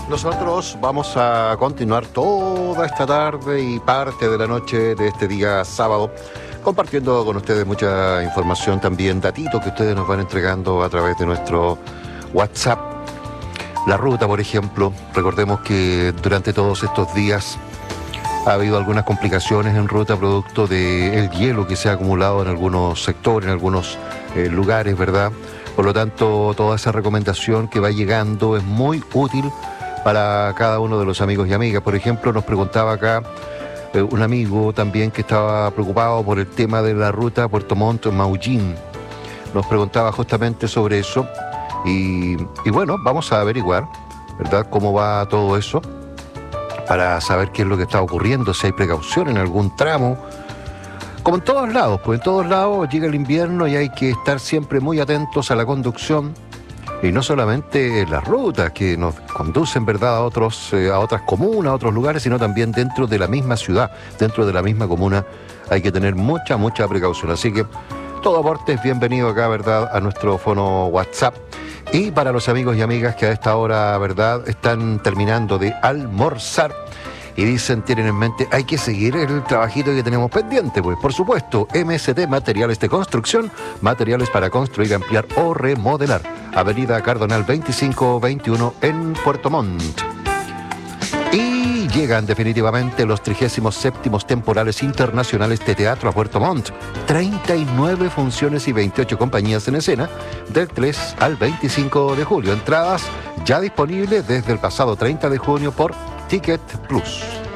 Nosotros vamos a continuar toda esta tarde y parte de la noche de este día sábado compartiendo con ustedes mucha información, también datitos que ustedes nos van entregando a través de nuestro WhatsApp. La ruta, por ejemplo, recordemos que durante todos estos días ha habido algunas complicaciones en ruta producto del hielo que se ha acumulado en algunos sectores, en algunos lugares, ¿verdad? Por lo tanto, toda esa recomendación que va llegando es muy útil para cada uno de los amigos y amigas. Por ejemplo, nos preguntaba acá un amigo también que estaba preocupado por el tema de la ruta Puerto Montt-Maullín. Nos preguntaba justamente sobre eso y bueno, vamos a averiguar, ¿verdad?, cómo va todo eso para saber qué es lo que está ocurriendo, si hay precaución en algún tramo. Como en todos lados, pues en todos lados llega el invierno y hay que estar siempre muy atentos a la conducción. Y no solamente en las rutas que nos conducen, ¿verdad?, a otras comunas, a otros lugares, sino también dentro de la misma ciudad, dentro de la misma comuna, hay que tener mucha precaución. Así que todo aporte es bienvenido acá, ¿verdad?, a nuestro fono WhatsApp. Y para los amigos y amigas que a esta hora, ¿verdad?, están terminando de almorzar y dicen, tienen en mente, hay que seguir el trabajito que tenemos pendiente, pues por supuesto, MSD Materiales de Construcción, materiales para construir, ampliar o remodelar. Avenida Cardonal 2521 en Puerto Montt. Y llegan definitivamente los 37º temporales internacionales de teatro a Puerto Montt. 39 funciones y 28 compañías en escena del 3 al 25 de julio. Entradas ya disponibles desde el pasado 30 de junio por Ticket Plus.